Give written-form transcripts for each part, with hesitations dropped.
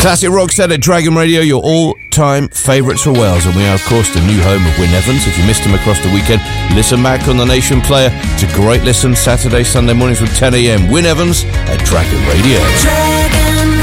Classic rock set at Dragon Radio, your all-time favourites for Wales. And we are, of course, the new home of Wyn Evans. If you missed him across the weekend, listen back on the Nation Player. It's a great listen, Saturday, Sunday mornings from 10 a.m. Wyn Evans at Dragon Radio. Dragon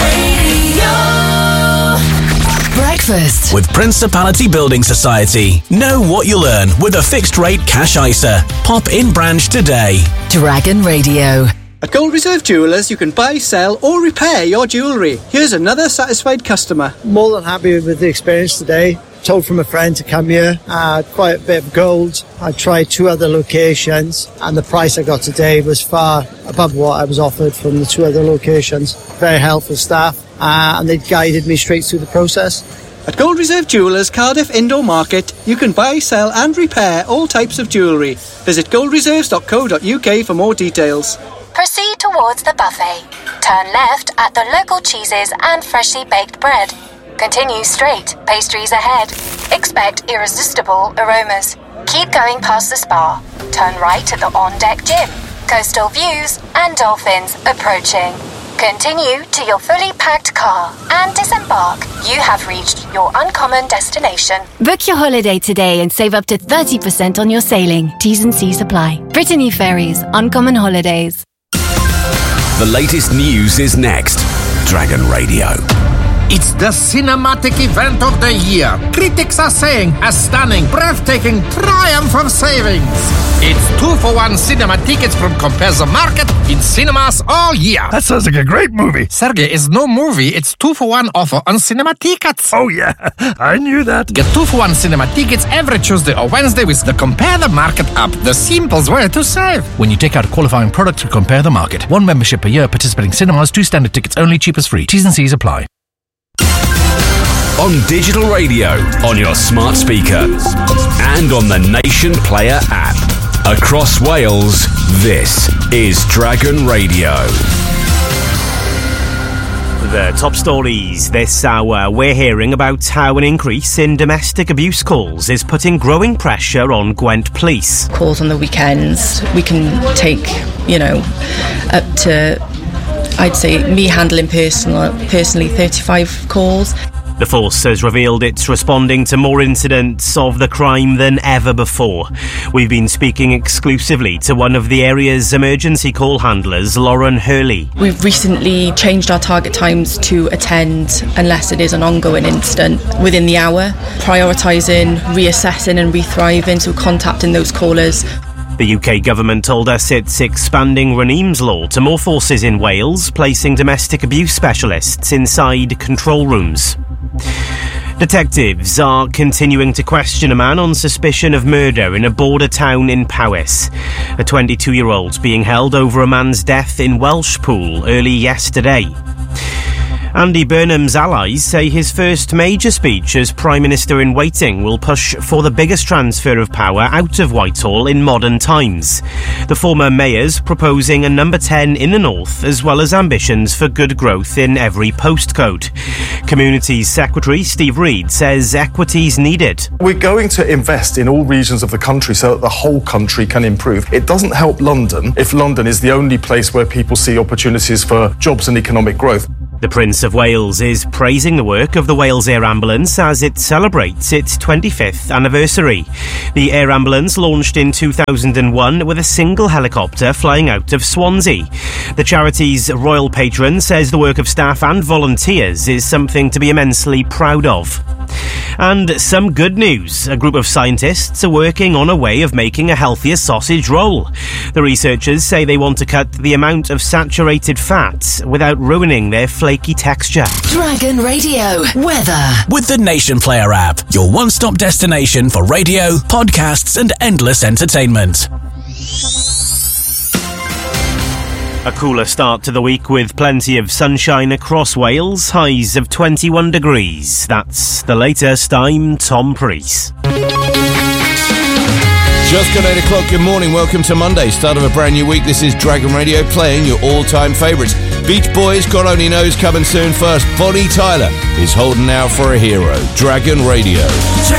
Radio. Breakfast with Principality Building Society. Know what you'll earn with a fixed-rate cash ISA. Pop in branch today. Dragon Radio. At Gold Reserve Jewellers, you can buy, sell or repair your jewellery. Here's another satisfied customer. More than happy with the experience today. Told from a friend to come here. Quite a bit of gold. I tried 2 other locations and the price I got today was far above what I was offered from the 2 other locations. Very helpful staff and they guided me straight through the process. At Gold Reserve Jewellers Cardiff Indoor Market, you can buy, sell and repair all types of jewellery. Visit goldreserves.co.uk for more details. Proceed towards the buffet. Turn left at the local cheeses and freshly baked bread. Continue straight, pastries ahead. Expect irresistible aromas. Keep going past the spa. Turn right at the on-deck gym. Coastal views and dolphins approaching. Continue to your fully packed car and disembark. You have reached your uncommon destination. Book your holiday today and save up to 30% on your sailing. T's and C's apply. Brittany Ferries, Uncommon Holidays. The latest news is next. Dragon Radio. It's the cinematic event of the year. Critics are saying a stunning, breathtaking triumph of savings. It's 2-for-1 cinema tickets from Compare the Market in cinemas all year. That sounds like a great movie. Sergey, it's no movie. It's 2-for-1 offer on cinema tickets. Oh, yeah. I knew that. Get 2-for-1 cinema tickets every Tuesday or Wednesday with the Compare the Market app. The simplest way to save. When you take out a qualifying product to Compare the Market. 1 membership per year, participating cinemas, 2 standard tickets only, cheapest free. T's and C's apply. On digital radio, on your smart speaker, and on the Nation Player app. Across Wales, this is Dragon Radio. The top stories this hour, we're hearing about how an increase in domestic abuse calls is putting growing pressure on Gwent Police. Calls on the weekends, we can take, up to, I'd say, me handling personally 35 calls. The force has revealed it's responding to more incidents of the crime than ever before. We've been speaking exclusively to one of the area's emergency call handlers, Lauren Hurley. We've recently changed our target times to attend, unless it is an ongoing incident, within the hour, prioritising, reassessing and rethriving, so contacting those callers. The UK government told us it's expanding Raneem's law to more forces in Wales, placing domestic abuse specialists inside control rooms. Detectives are continuing to question a man on suspicion of murder in a border town in Powys. A 22-year-old's being held over a man's death in Welshpool early yesterday. Andy Burnham's allies say his first major speech as Prime Minister in waiting will push for the biggest transfer of power out of Whitehall in modern times. The former mayor's proposing a number 10 in the north, as well as ambitions for good growth in every postcode. Communities Secretary Steve Reid says equity's needed. We're going to invest in all regions of the country so that the whole country can improve. It doesn't help London if London is the only place where people see opportunities for jobs and economic growth. The Prince of Wales is praising the work of the Wales Air Ambulance as it celebrates its 25th anniversary. The Air Ambulance launched in 2001 with a single helicopter flying out of Swansea. The charity's royal patron says the work of staff and volunteers is something to be immensely proud of. And some good news. A group of scientists are working on a way of making a healthier sausage roll. The researchers say they want to cut the amount of saturated fat without ruining their flaky texture. Dragon Radio weather with the Nation Player app, your one-stop destination for radio, podcasts and endless entertainment. A cooler start to the week with plenty of sunshine across Wales, highs of 21 degrees. That's the latest. I'm Tom Preece. Just got 8 o'clock. Good morning. Welcome to Monday, start of a brand new week. This is Dragon Radio playing your all-time favourites. Beach Boys, God Only Knows coming soon. First, Bonnie Tyler is holding out for a hero. Dragon Radio.